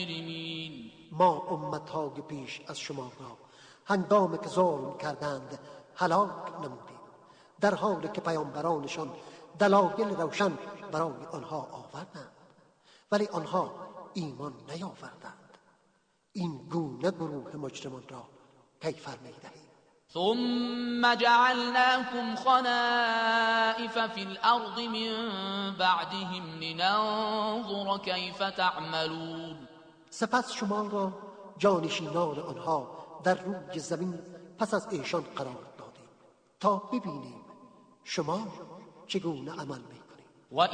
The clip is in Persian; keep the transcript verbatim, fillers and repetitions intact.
ما امت‌های پیش از شما را هنگامی که ظلم کردند هلاک نمودیم، در حالی که پیامبرانشان دلایل روشن برای آنها آوردند ولی آنها ایمان نیاوردند. این گونه گروه مجرمان را کیفر می‌دهیم. ثم جعلناكم خلائف في الأرض من بعدهم لننظر كيف تعملون. سپس شما را جانشینان آنها در روی زمین پس از ایشان قرار دادیم تا ببینیم شما چگونه عمل می‌کنید.